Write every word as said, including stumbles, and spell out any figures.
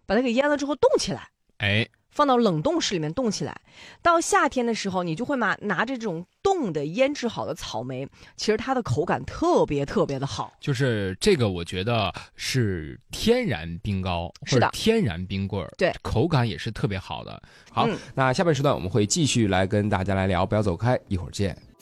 把它给腌了之后冻起来， 哎， 放到冷冻室里面冻起来。到夏天的时候，你就会拿拿着这种冻的腌制好的草莓，其实它的口感特别特别的好。 就是这个，我觉得是天然冰糕或者天然冰棍儿， 对， 口感也是特别好的。 好， 嗯、 那下半时段我们会继续来跟大家来聊，不要走开，一会儿见。